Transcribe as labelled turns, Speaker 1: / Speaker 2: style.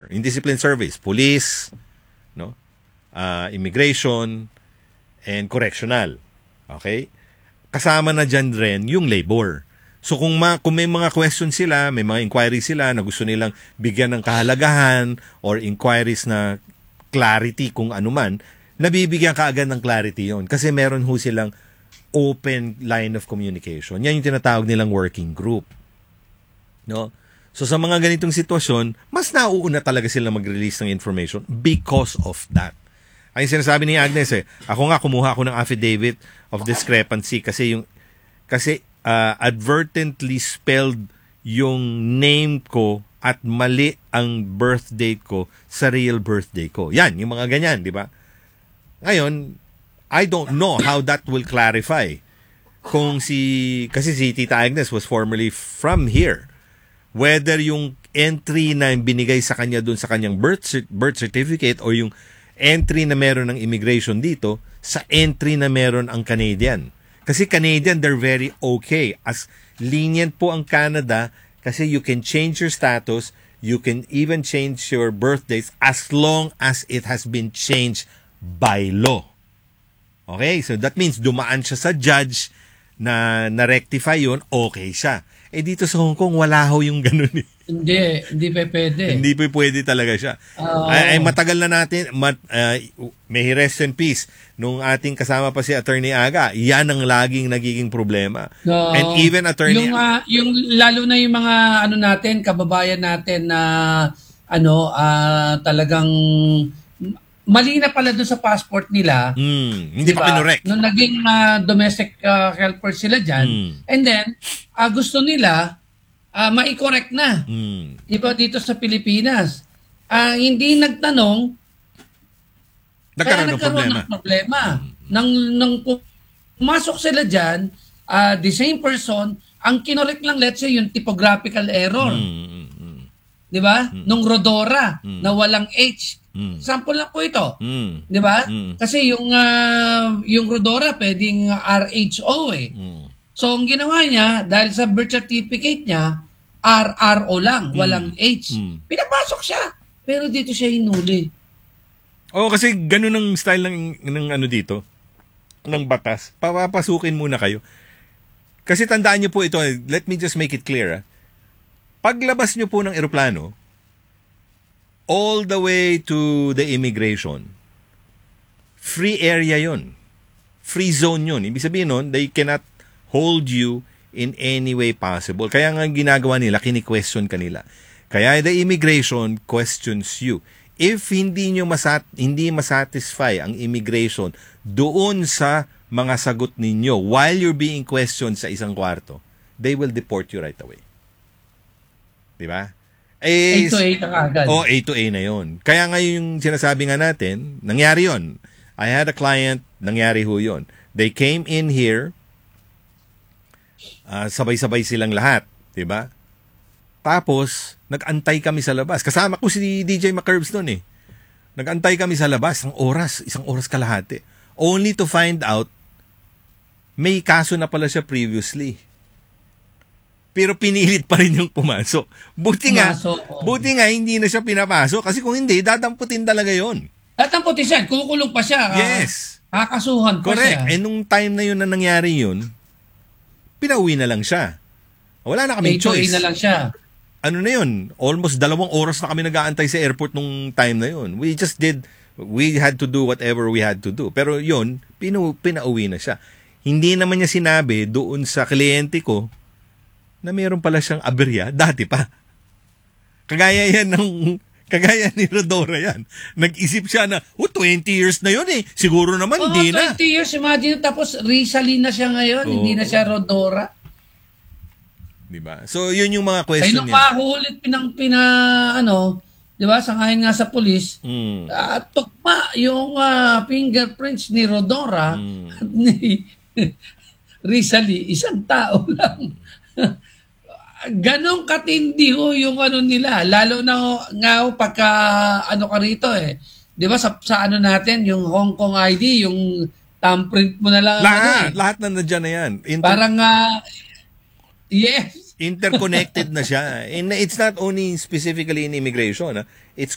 Speaker 1: Indiscipline service, police, no? Immigration, and correctional. Okay? Kasama na dyan rin yung labor. So kung may mga questions sila, may mga inquiries sila na gusto nilang bigyan ng kahalagahan or inquiries na clarity kung ano man, nabibigyan ka agad ng clarity yon kasi meron ho silang open line of communication. Yan yung tinatawag nilang working group. No? So sa mga ganitong sitwasyon, mas nauuna talaga sila mag-release ng information because of that. Ay sinasabi ni Agnes ako nga kumuha ako ng affidavit of discrepancy kasi advertently spelled yung name ko at mali ang birth date ko sa real birthday ko. Yan, yung mga ganyan, di ba? Ngayon, I don't know how that will clarify. Kasi si Tita Agnes was formerly from here. Whether yung entry na binigay sa kanya dun sa kanyang birth certificate o yung entry na meron ng immigration dito sa entry na meron ang Canadian. Kasi Canadian, they're very okay. As lenient po ang Canada kasi you can change your status, you can even change your birth dates as long as it has been changed by law. Okay? So that means dumaan siya sa judge na na-rectify yun, okay siya. Dito sa Hong Kong, wala ho yung ganun.
Speaker 2: Hindi pa pwede.
Speaker 1: Hindi pa pwede talaga siya. Matagal na natin, may rest in peace, nung ating kasama pa si Attorney Aga, yan ang laging nagiging problema. And even Attorney...
Speaker 2: Yung lalo na yung mga natin, kababayan natin na talagang mali na pala doon sa passport nila.
Speaker 1: Hindi pa kinorek.
Speaker 2: Nung naging domestic helper sila dyan. And then, gusto nila mai-correct na. Diba dito sa Pilipinas? Hindi nagtanong, nagkaroon ng problema. Nang pumasok sila dyan, the same person, ang kinorek lang, let's say, yung typographical error. Diba? Nung Rodora, na walang H. Sample lang po ito. Di ba? Kasi yung Rodora pwedeng RHO So ang ginawa niya, dahil sa birth certificate niya, RRO lang, walang H. Pinapasok siya. Pero dito siya hinuli.
Speaker 1: Kasi ganun ang style ng dito, ng batas. Papapasukin muna kayo. Kasi tandaan niyo po ito, let me just make it clear. Paglabas niyo po ng eroplano, all the way to the immigration, free area yon, free zone yon. Ibig sabihin nun, they cannot hold you in any way possible. Kaya nga ginagawa nila, kini-question kanila. Kaya the immigration questions you. If hindi masatisfy ang immigration doon sa mga sagot ninyo while you're being questioned sa isang kwarto, they will deport you right away. Diba?
Speaker 2: A to A na agad.
Speaker 1: A to A na yun. Kaya ngayon yung sinasabi nga natin, nangyari yun. I had a client, nangyari ho yun. They came in here, sabay-sabay silang lahat. Diba? Tapos, nag-antay kami sa labas. Kasama ko si DJ McCurbs noon Nag-antay kami sa labas, isang oras kalahati. Only to find out, may kaso na pala siya previously. Pero pinilit pa rin yung pumasok. Buti nga hindi na siya pinapasok kasi kung hindi, dadamputin talaga yon.
Speaker 2: Dadamputin siya, kukulong pa siya.
Speaker 1: Yes.
Speaker 2: Kakasuhan pa
Speaker 1: correct.
Speaker 2: siya.
Speaker 1: Nung time na yun na nangyari yun, pinauwi na lang siha. Wala na kaming choice.
Speaker 2: Na lang siya.
Speaker 1: Ano na yun? Almost 2 oras na kami nag-aantay sa airport nung time na yun. We had to do whatever we had to do. Pero yun, pinauwi na siya. Hindi naman niya sinabi doon sa kliyente ko na mayroon pala siyang aberya, dati pa. Kagaya ni Rodora yan. Nag-isip siya na, 20 years na yun Siguro naman, hindi na.
Speaker 2: 20 years, imagine, tapos Rizalina siya ngayon, hindi na siya Rodora.
Speaker 1: Diba? So, yun yung mga question niya.
Speaker 2: Ay, napahulit diba, sangayon nga sa polis, tukma yung fingerprints ni Rodora at ni Rizali, isang tao lang. Ganong katindi yung nila. Lalo na nga pagka ka rito Di ba sa natin, yung Hong Kong ID, yung thumbprint mo na lang.
Speaker 1: Lahat na nandiyan na yan.
Speaker 2: Parang yes.
Speaker 1: Interconnected na siya. And it's not only specifically in immigration. It's